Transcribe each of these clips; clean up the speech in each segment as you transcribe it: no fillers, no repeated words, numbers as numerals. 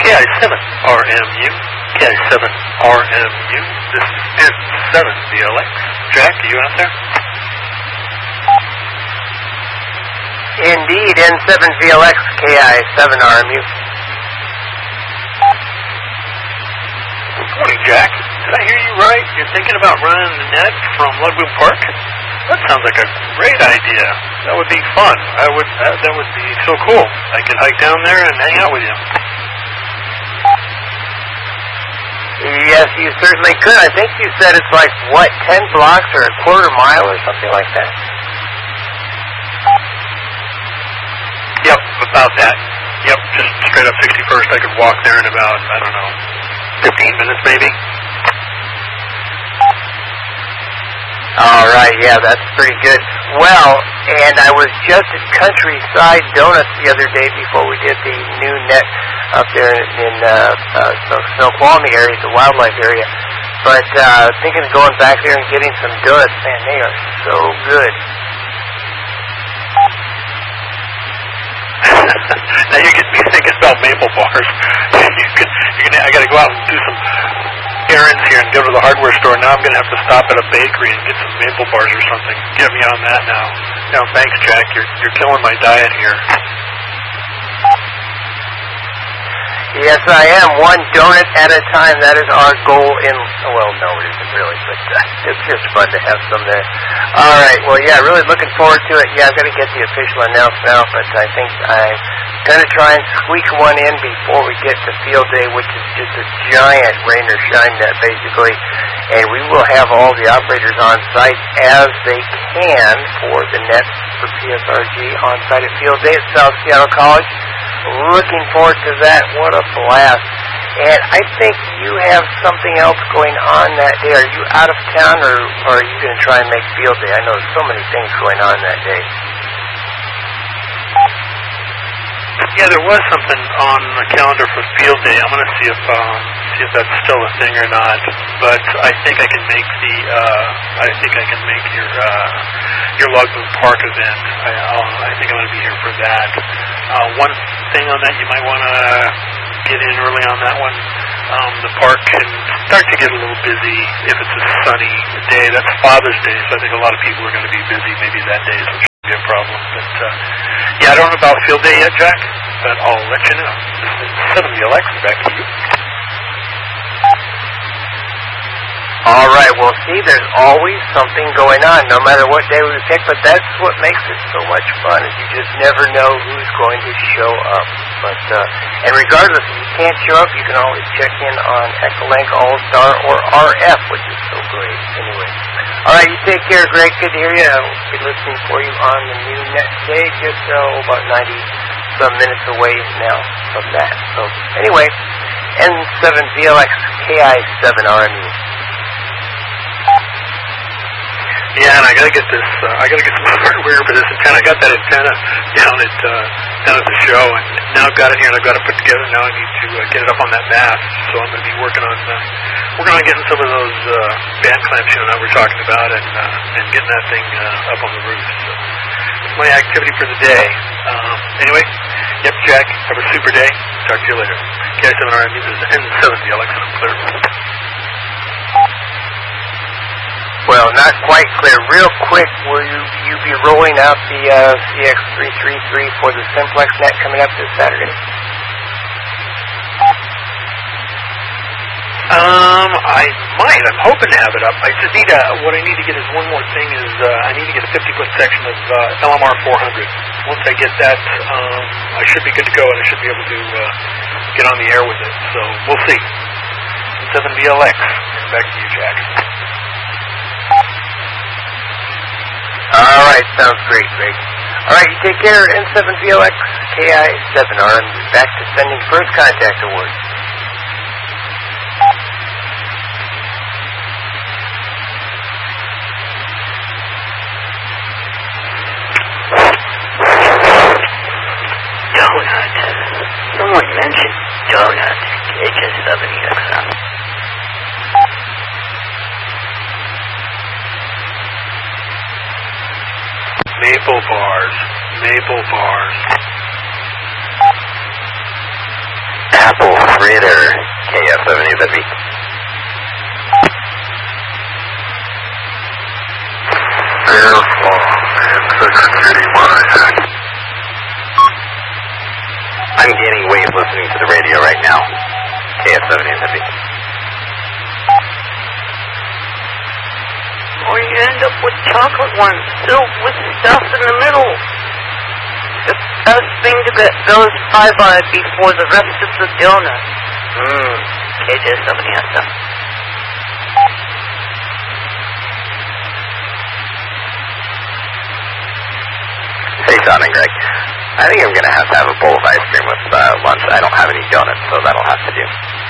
KI7RMU, KI7RMU. This is N7VLX. Jack, are you out there? Indeed, N7VLX, KI7RMU. Good morning, Jack. Did I hear you right? You're thinking about running the net from Ludwig Park? That sounds like a great idea. That would be fun. That would be so cool. I could hike down there and hang out with you. Yes, you certainly could. I think you said it's like, what, 10 blocks or a quarter mile or something like that? Yep, about that. Yep, just straight up 61st. I could walk there in about, I don't know, 15 minutes maybe. All right, yeah, that's pretty good. Well, and I was just at Countryside Donuts the other day before we did the new net up there in Snoqualmie area, the wildlife area. But thinking of going back there and getting some donuts, man, they are so good. Now you get me thinking about maple bars. I got to go out and do some errands here and go to the hardware store. Now I'm going to have to stop at a bakery and get some maple bars or something. Get me on that now. No, thanks, Jack. You're killing my diet here. Yes, I am. One donut at a time. That is our goal in... Well, no, it isn't really, but it's just fun to have some there. All right. Well, yeah, really looking forward to it. Yeah, I'm going to get the official announcement out, but I think I'm going to try and squeak one in before we get to field day, which is just a giant rain or shine net, basically. And we will have all the operators on site as they can for the net for PSRG on site at field day at South Seattle College. Looking forward to that. What a blast. And I think you have something else going on that day. Are you out of town, or are you going to try and make field day? I know there's so many things going on that day. Yeah, there was something on the calendar for field day. I'm going to see if that's still a thing or not. But I think I can make your Logbook Park event. I think I'm going to be here for that. One thing on that, you might want to get in early on that one. The park can start to get a little busy if it's a sunny day. That's Father's Day, so I think a lot of people are going to be busy maybe that day, so it shouldn't be a problem. But yeah, I don't know about field day yet, Jack, but I'll let you know. This is 7VLX, back to you. All right, well, see, there's always something going on, no matter what day we pick, but that's what makes it so much fun, is you just never know who's going to show up. But, and regardless, if you can't show up, you can always check in on Echolink All-Star or RF, which is so great. Anyway, all right, you take care, Greg. Good to hear you. I'll be listening for you on the new net day, just about 90-some minutes away now from that. So, anyway, N7VLX KI7RMU. Yeah, and I gotta get this. I gotta get some hardware for this antenna. I got that antenna down at the show, and now I've got it here, and I've got it put together. Now I need to get it up on that mast. So I'm going to be working on getting some of those band clamps that we're talking about, and getting that thing up on the roof. So it's my activity for the day. Anyway, yep, Jack. Have a super day. Talk to you later. KI7RMU, this is N7VLX, and I'm clear. Well, not quite clear. Real quick, will you be rolling out the CX333 for the Simplex net coming up this Saturday? I might. I'm hoping to have it up. I just need what I need to get is one more thing. Is I need to get a 50-foot section of LMR 400. Once I get that, I should be good to go, and I should be able to get on the air with it. So we'll see. 7VLX. Back to you, Jack. All right, sounds great, Greg. All right, you take care. N7VLX KI7RMU. Back to sending first contact awards. Donut. Someone mentioned donut. KHS7EXM. Maple bars. Maple bars. apple fritter, KF70ZB. I'm getting waves listening to the radio right now. KF70ZB. Or you end up with chocolate ones filled with stuff in the middle. The best thing to get those pie by before the rest of the donut. KJ70SM. Hey, John and Greg. I think I'm going to have a bowl of ice cream with lunch. I don't have any donuts, so that'll have to do.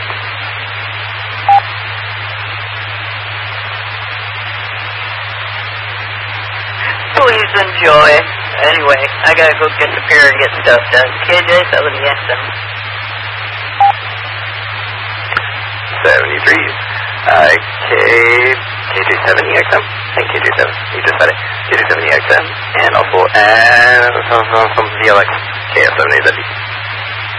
Please enjoy. Anyway, I gotta go disappear and get stuff done. KJ70SM. 73. KJ70XM. And KJ7. You just said it. KJ70XM. And also, some VLX. KF70ZB.